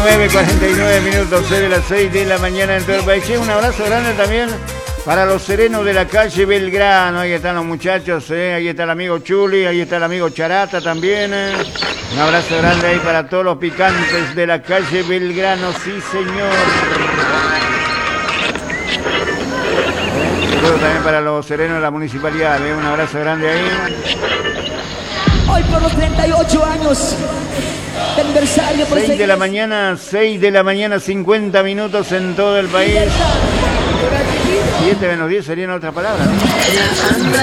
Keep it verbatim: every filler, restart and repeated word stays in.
nueve cuarenta y nueve minutos, seis de las seis de la mañana en todo el país. Sí, un abrazo grande también para los serenos de la calle Belgrano. Ahí están los muchachos, ¿eh? Ahí está el amigo Chuli, ahí está el amigo Charata también. ¿eh? Un abrazo grande ahí para todos los picantes de la calle Belgrano, sí señor. Saludos también para los serenos de la municipalidad, ¿eh? Un abrazo grande ahí. Hoy por los treinta y ocho años de aniversario. seis de la mañana, seis de la mañana, cincuenta minutos en todo el país. siete menos diez sería en otra palabra, ¿no?